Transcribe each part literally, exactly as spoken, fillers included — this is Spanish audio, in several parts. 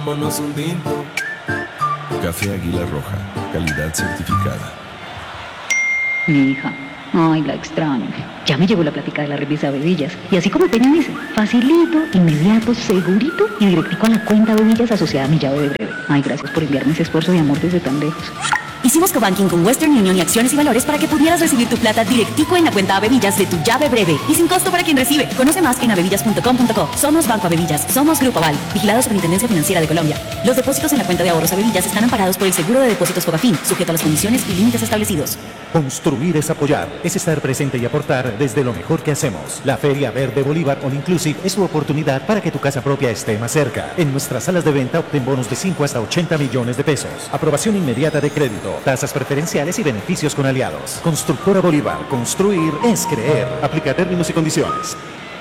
Vámonos un tinto. Café Águila Roja, calidad certificada. Mi hija, ay, la extraño. Ya me llegó la plática de la revista Bebillas. Y así como Peña dice, facilito, inmediato, segurito y directico a la cuenta Bebillas asociada a mi llave de breve. Ay, gracias por enviarme ese esfuerzo de amor desde tan lejos. Hicimos cobanking con Western Union y acciones y valores para que pudieras recibir tu plata directico en la cuenta Bebillas de tu llave breve y sin costo para quien recibe. Conoce más en abebillas punto com punto co. Somos Banco Abebillas, somos Grupo Aval, vigilado Superintendencia Financiera de Colombia. Los depósitos en la cuenta de ahorros Abebillas están amparados por el seguro de depósitos Fogafín, sujeto a las condiciones y límites establecidos. Construir es apoyar, es estar presente y aportar desde lo mejor que hacemos. La Feria Verde Bolívar All Inclusive es tu oportunidad para que tu casa propia esté más cerca. En nuestras salas de venta obtén bonos de cinco hasta ochenta millones de pesos. Aprobación inmediata de crédito, tasas preferenciales y beneficios con aliados. Constructora Bolívar, construir es creer. Aplica términos y condiciones.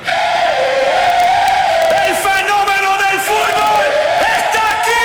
¡El fenómeno del fútbol está aquí!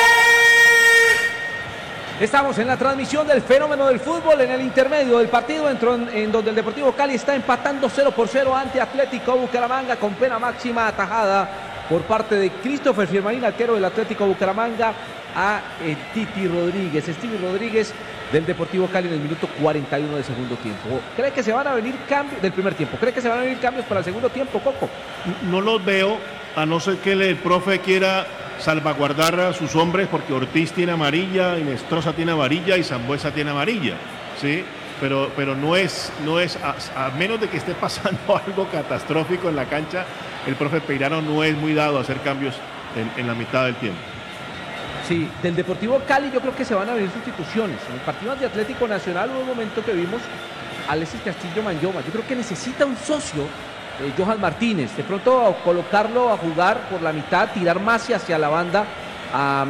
Estamos en la transmisión del fenómeno del fútbol en el intermedio del partido en, en donde el Deportivo Cali está empatando cero por cero ante Atlético Bucaramanga con pena máxima atajada por parte de Christopher Firmarín, arquero del Atlético Bucaramanga, a el Titi Rodríguez, Stevie Rodríguez del Deportivo Cali en el minuto cuarenta y uno del segundo tiempo. ¿Cree que se van a venir cambios del primer tiempo? ¿Cree que se van a venir cambios para el segundo tiempo, Coco? No los veo, a no ser que el profe quiera salvaguardar a sus hombres, porque Ortiz tiene amarilla, Inestrosa tiene amarilla y Sambuesa tiene amarilla, ¿sí? Pero, pero no es, no es a, a menos de que esté pasando algo catastrófico en la cancha, el profe Peirano no es muy dado a hacer cambios en, en la mitad del tiempo. Sí, del Deportivo Cali yo creo que se van a venir sustituciones. En el partido de Atlético Nacional hubo un momento que vimos a Alexis Castillo Manyoma. Yo creo que necesita un socio, eh, Johan Martínez. De pronto colocarlo a jugar por la mitad, tirar más hacia la banda a,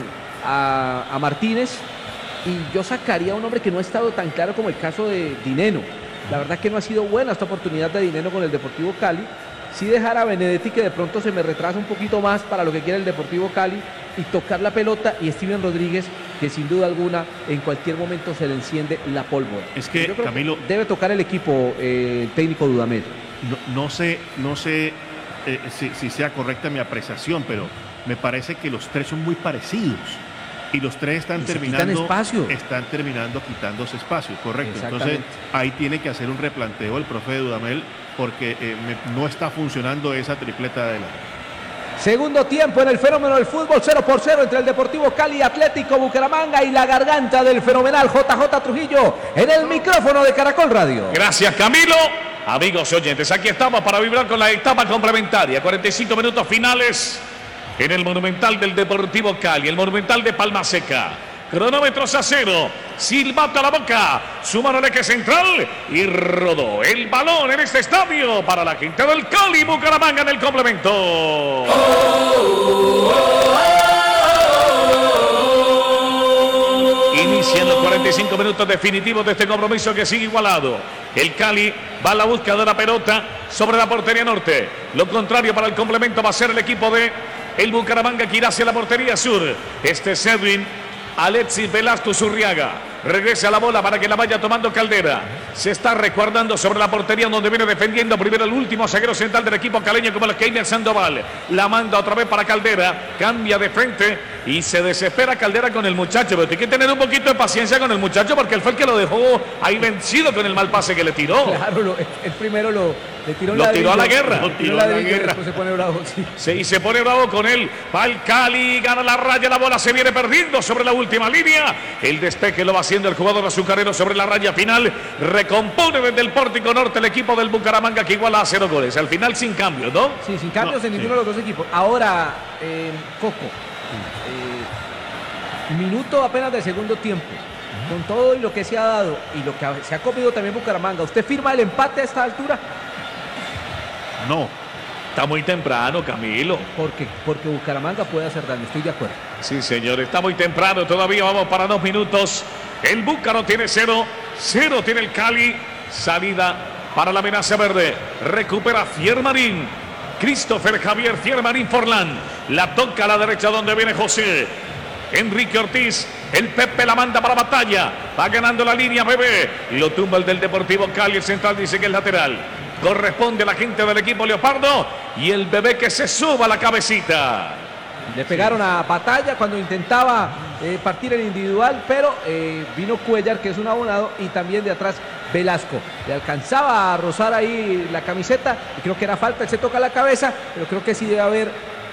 a, a Martínez. Y yo sacaría a un hombre que no ha estado tan claro como el caso de Dineno. La verdad que no ha sido buena esta oportunidad de Dineno con el Deportivo Cali. Sí dejar a Benedetti, que de pronto se me retrasa un poquito más para lo que quiere el Deportivo Cali, y tocar la pelota, y Steven Rodríguez, que sin duda alguna en cualquier momento se le enciende la pólvora. Es que, Camilo, que debe tocar el equipo eh, el técnico Dudamel. No, no sé, no sé eh, si, si sea correcta mi apreciación, pero me parece que los tres son muy parecidos. Y los tres están y terminando espacio. están terminando quitándose espacio, correcto. Entonces ahí tiene que hacer un replanteo el profe de Dudamel, porque eh, me, no está funcionando esa tripleta de la... Segundo tiempo en el fenómeno del fútbol, cero por cero entre el Deportivo Cali y Atlético Bucaramanga, y la garganta del fenomenal J J Trujillo en el micrófono de Caracol Radio. Gracias, Camilo. Amigos oyentes, aquí estamos para vibrar con la etapa complementaria. cuarenta y cinco minutos finales en el Monumental del Deportivo Cali, el Monumental de Palma Seca. Cronómetros a cero, silbato a la boca, su mano al eje central y rodó el balón en este estadio para la gente del Cali. Bucaramanga en el complemento. Oh, oh, oh, oh. Inician los cuarenta y cinco minutos definitivos de este compromiso que sigue igualado. El Cali va a la búsqueda de la pelota sobre la portería norte. Lo contrario para el complemento va a ser el equipo de el Bucaramanga, que irá hacia la portería sur. Este es Edwin Alexis Velasco Zurriaga. Regresa la bola para que la vaya tomando Caldera. Se está resguardando sobre la portería, donde viene defendiendo primero el último zaguero central del equipo caleño, como el Keimer Sandoval. La manda otra vez para Caldera. Cambia de frente y se desespera Caldera con el muchacho. Pero tiene que tener un poquito de paciencia con el muchacho, porque él fue el que lo dejó ahí vencido con el mal pase que le tiró. Claro, lo, el primero lo, le tiró, lo tiró a la guerra. Lo tiró a la guerra. Se pone bravo, sí. Sí, y se pone bravo con él. Va el Cali, gana la raya, la bola se viene perdiendo sobre la última línea. El despeje lo va haciendo el jugador azucarero sobre la raya final. Recompone desde el pórtico norte el equipo del Bucaramanga, que iguala a cero goles. Al final sin cambios, ¿no? Sí, sin cambios no, en ninguno sí. de los dos equipos. Ahora, eh, Coco, eh, minuto apenas del segundo tiempo. Con todo y lo que se ha dado y lo que se ha comido también Bucaramanga, ¿usted firma el empate a esta altura? No. Está muy temprano, Camilo. ¿Por qué? Porque Bucaramanga puede hacer daño, estoy de acuerdo. Sí, señor, está muy temprano, todavía vamos para dos minutos. El Búcaro tiene cero, cero tiene el Cali. Salida para la amenaza verde. Recupera Fiermarín. Christopher Javier Fiermarín Forlán. La toca a la derecha donde viene José. Enrique Ortiz, el Pepe la manda para batalla. Va ganando la línea, Bebé. Lo tumba el del Deportivo Cali, el central dice que es lateral. Corresponde a la gente del equipo Leopardo y el Bebé que se suba la cabecita. Le pegaron a Batalla cuando intentaba eh, partir el individual, pero eh, vino Cuellar, que es un abonado, y también de atrás Velasco. Le alcanzaba a rozar ahí la camiseta y creo que era falta, él se toca la cabeza, pero creo que sí debe haber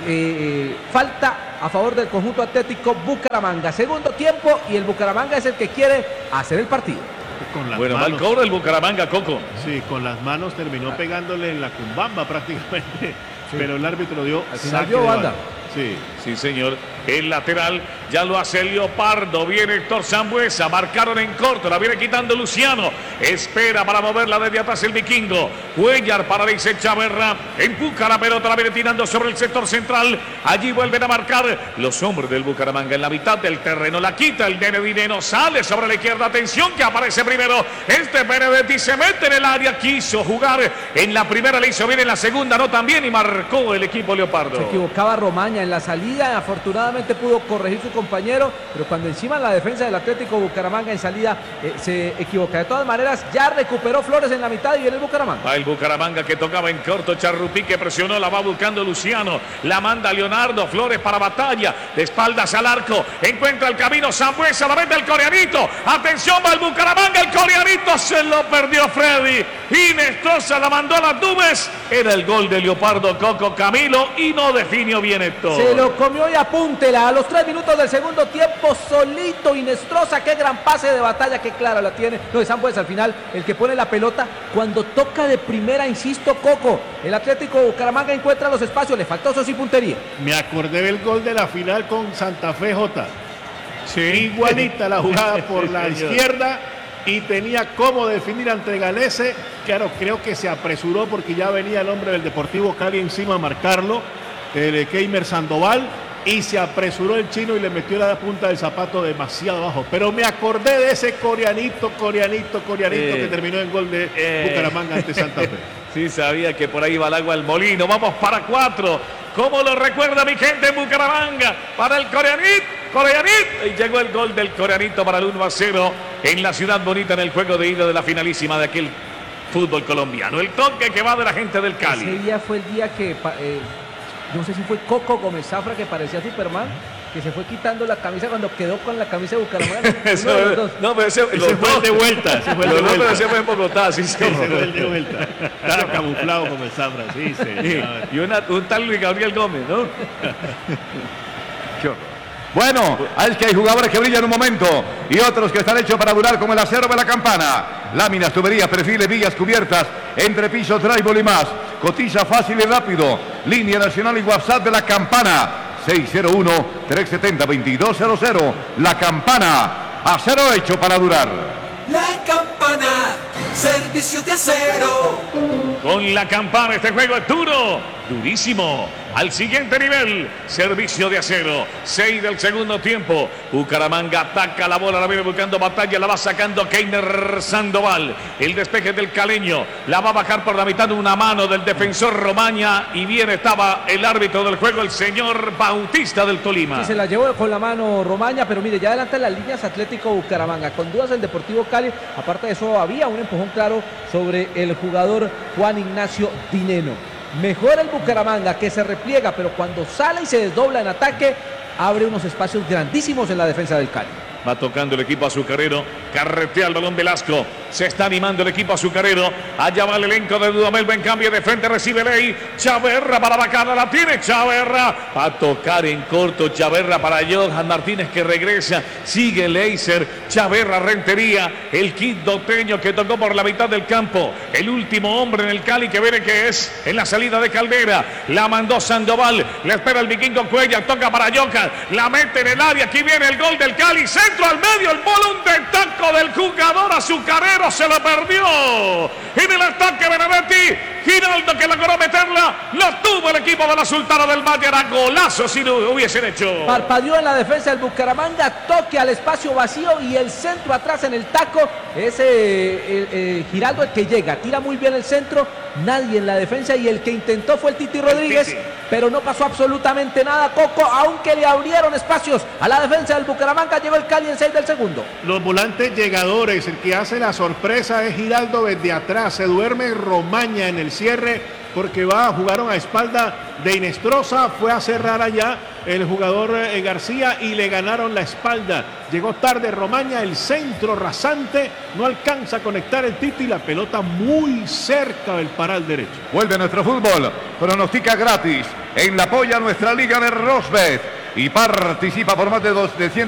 eh, falta a favor del conjunto Atlético Bucaramanga. Segundo tiempo y el Bucaramanga es el que quiere hacer el partido. Con las Bueno, manos. mal cobro el Bucaramanga, Coco. Sí, con las manos terminó pegándole en la cumbamba prácticamente, sí. Pero el árbitro dio al final saque dio de banda. banda. Sí. Sí, señor. El lateral ya lo hace Leopardo. Viene Héctor Sambuesa. Marcaron en corto. La viene quitando Luciano. Espera para moverla desde atrás el vikingo. Cuellar para dice Chaverra. Empuja la pelota. La viene tirando sobre el sector central. Allí vuelven a marcar los hombres del Bucaramanga en la mitad del terreno. La quita el Nene Dineno. Sale sobre la izquierda. Atención que aparece primero. Este Benedetti se mete en el área. Quiso jugar en la primera. Le hizo bien en la segunda. No tan bien. Y marcó el equipo Leopardo. Se equivocaba Romaña en la salida, afortunadamente pudo corregir su compañero, pero cuando encima la defensa del Atlético Bucaramanga en salida eh, se equivoca. De todas maneras, ya recuperó Flores en la mitad y viene el Bucaramanga. Va el Bucaramanga que tocaba en corto, Charrupí que presionó, la va buscando Luciano, la manda Leonardo, Flores para Batalla, de espaldas al arco, encuentra el camino Sambuesa, la mete el coreanito, atención va el Bucaramanga, el coreanito se lo perdió Freddy, Inestrosa la mandó a las nubes, era el gol de Leopardo Coco Camilo y no definió bien Héctor. Se lo comió y apúntela a los tres minutos del segundo tiempo, solito Inestrosa, qué gran pase de Batalla, qué clara la tiene, no de Sambuesa al final, el que pone la pelota cuando toca de primera, insisto, Coco, el Atlético Bucaramanga encuentra los espacios, le faltó eso sí puntería. Me acordé del gol de la final con Santa Fe J. Sí. Igualita la jugada por la izquierda y tenía cómo definir ante Galese. Claro, creo que se apresuró porque ya venía el hombre del Deportivo Cali encima a marcarlo, el Keimer Sandoval, y se apresuró el chino y le metió la punta del zapato demasiado abajo. Pero me acordé de ese coreanito, coreanito, coreanito eh, que terminó en gol de eh, Bucaramanga ante Santa Fe. Sí, sabía que por ahí va el agua al molino. Vamos para cuatro. ¿Cómo lo recuerda mi gente en Bucaramanga? Para el coreanito, coreanito. Y llegó el gol del coreanito para el uno a cero en la ciudad bonita en el juego de ida de la finalísima de aquel fútbol colombiano. El toque que va de la gente del Cali. Ese día fue el día que... Eh, no sé si fue Coco Gómez Zafra que parecía Superman, que se fue quitando la camisa cuando quedó con la camisa de Bucaramanga. Eso, de los no, pero ese, ese fue el de vuelta. Ese fue el de vuelta. No, pero ese fue en Bogotá, sí, sí. Ese fue el de vuelta. Estaba camuflado como el Zafra, sí, sí. Y una, un tal Luis Gabriel Gómez, ¿no? Qué horror. Bueno, es que hay jugadores que brillan un momento y otros que están hechos para durar como el acero de la campana. Láminas, tuberías, perfiles, vigas, cubiertas, entrepiso, drywall y más. Cotiza fácil y rápido. Línea nacional y WhatsApp de la campana. seis cero uno, tres siete cero, dos dos cero cero. La campana. Acero hecho para durar. La campana. Servicios de acero. Con la campana este juego es duro, durísimo. Al siguiente nivel, servicio de acero. seis del segundo tiempo. Bucaramanga ataca la bola, la viene buscando Batalla, la va sacando Keiner Sandoval. El despeje del caleño, la va a bajar por la mitad de una mano del defensor Romaña. Y bien estaba el árbitro del juego, el señor Bautista del Tolima. Sí, se la llevó con la mano Romaña, pero mire, ya adelante las líneas Atlético Bucaramanga. Con dudas del Deportivo Cali, aparte de eso había un empujón claro sobre el jugador Juan Ignacio Dineno. Mejor el Bucaramanga que se repliega, pero cuando sale y se desdobla en ataque, abre unos espacios grandísimos en la defensa del Cali. Va tocando el equipo azucarero, carretea el balón Velasco, se está animando el equipo azucarero, allá va el elenco de Dudamel, en cambio de frente recibe Ley, Chaverra para Bacana, la tiene Chaverra, va a tocar en corto Chaverra para Johan Martínez que regresa, sigue Leiser, Chaverra Rentería, el kit doteño que tocó por la mitad del campo, el último hombre en el Cali que viene que es en la salida de Caldera, la mandó Sandoval, le espera el vikingo Cuellar, toca para Johan, la mete en el área, aquí viene el gol del Cali, centro al medio, el bolón de taco del jugador azucarero se lo perdió. En el ataque Benedetti, Giraldo que logró meterla, lo tuvo el equipo de la Sultana del Valle, era golazo si no hubiesen hecho. Parpadeó en la defensa del Bucaramanga, toque al espacio vacío y el centro atrás en el taco, ese eh, eh, Giraldo el que llega, tira muy bien el centro, nadie en la defensa y el que intentó fue el Titi Rodríguez, el Titi. Pero no pasó absolutamente nada, Coco, aunque le abrieron espacios a la defensa del Bucaramanga, llegó el Cali en seis del segundo. Los volantes llegadores, el que hace la sorpresa es Giraldo desde atrás, se duerme Romaña en el cierre porque va, jugaron a espalda de Inestrosa, fue a cerrar allá el jugador eh, García y le ganaron la espalda. Llegó tarde Romaña, el centro rasante, no alcanza a conectar el Titi y la pelota muy cerca del paral derecho. Vuelve nuestro fútbol, pronostica gratis en la polla nuestra liga de Rosbet y participa por más de dos de cien